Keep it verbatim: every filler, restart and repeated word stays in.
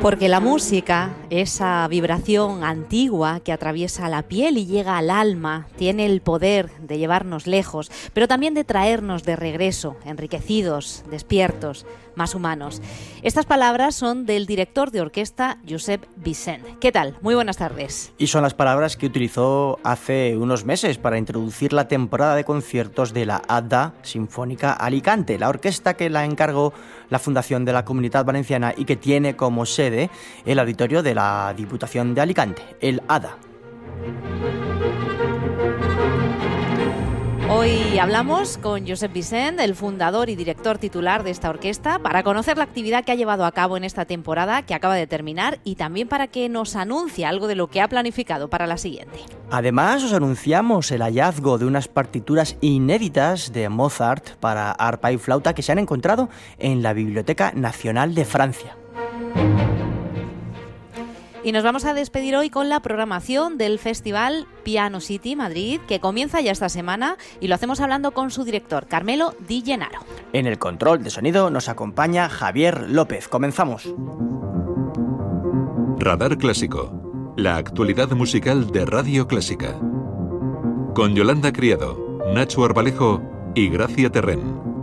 Porque la música, esa vibración antigua que atraviesa la piel y llega al alma, tiene el poder de llevarnos lejos, pero también de traernos de regreso, enriquecidos, despiertos, más humanos. Estas palabras son del director de orquesta Josep Vicent. ¿Qué tal? Muy buenas tardes. Y son las palabras que utilizó hace unos meses para introducir la temporada de conciertos de la A D A Sinfónica Alicante, la orquesta que la encargó la Fundación de la Comunitat Valenciana y que tiene como sede el auditorio de la Diputación de Alicante, el A D A. Hoy hablamos con Josep Vicent, el fundador y director titular de esta orquesta, para conocer la actividad que ha llevado a cabo en esta temporada que acaba de terminar y también para que nos anuncie algo de lo que ha planificado para la siguiente. Además, os anunciamos el hallazgo de unas partituras inéditas de Mozart para arpa y flauta que se han encontrado en la Biblioteca Nacional de Francia. Y nos vamos a despedir hoy con la programación del Festival Piano City Madrid, que comienza ya esta semana, y lo hacemos hablando con su director, Carmelo Di Gennaro. En el control de sonido nos acompaña Javier López. Comenzamos. Radar Clásico, la actualidad musical de Radio Clásica. Con Yolanda Criado, Nacho Arbalejo y Gracia Terrén.